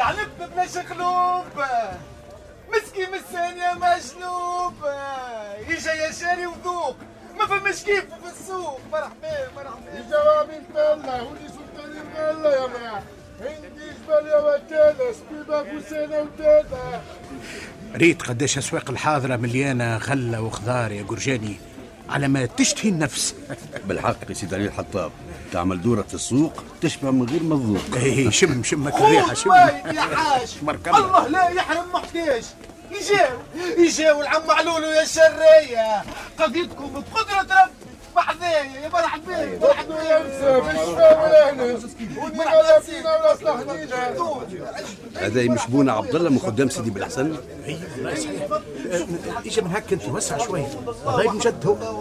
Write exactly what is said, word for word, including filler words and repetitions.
حلفت بلا شقلوب، مسكي من الثانية مجلوب، يجا يا شاري وذوق ما فماش كيف في السوق. مرحبا مرحبا. جوابي الفلة ولي سلطاني الغلة يا مرا، عندي جبل يا وكالة سبيبة فوسانة وتالة. ريت قداش أسواق الحاضرة مليانة غلة وخضار يا جرجاني على ما تشتهي النفس. بالحق يا سيدي علي الحطاب، تعمل دورة في السوق تشبه من غير ما تذوق. ايه شم شمك الريحة شم. يا حاج تبارك الله لا يحرم محتاج. يجاو يجاو العم معلولو يا شرية، قضيتكم بقدرة ربي بحذايا يا مرحبا. وحده ينسى بالشفا والهنا وني غلا فينا ولا صلحنينا. هذا مشبون عبد الله من خدام سيدي بالحسن. اي والله صحيح. اجا من هكا انت وسع شويه والله بجد هو.